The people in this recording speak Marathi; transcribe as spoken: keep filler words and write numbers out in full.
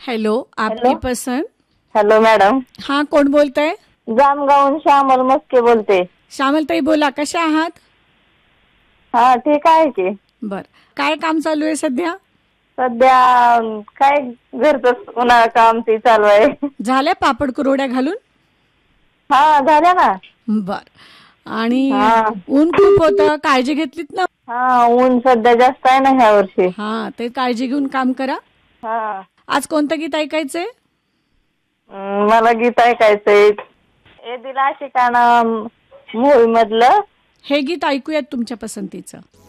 हेलो, आपकी हेलो पसंद. Hello madam. हा, कोण बोलतंय? जामगावून श्यामल मस्के बोलते. श्यामलताई बोला, कशा आहात? हा ठीक आहे की. बर, काय काम चालू आहे सध्या? सध्या अं, काय घरच उन्हाळा काम ते चालू आहे. झाल्या पापड कुरवड्या घालून? हा झाल्या ना. बर. आणि हा ऊन खूप होतं, काळजी घेतलीत ना? हा ऊन सध्या जास्त आहे ना ह्या वर्षी. हा, ते काळजी घेऊन काम करा. हा आज कोणतं गीत ऐकायचंय? अं, मला गीत ऐकायचंय ए दिला शिकाणा मूवी मधलं. हे गीत ऐकूयात तुमच्या पसंतीचं.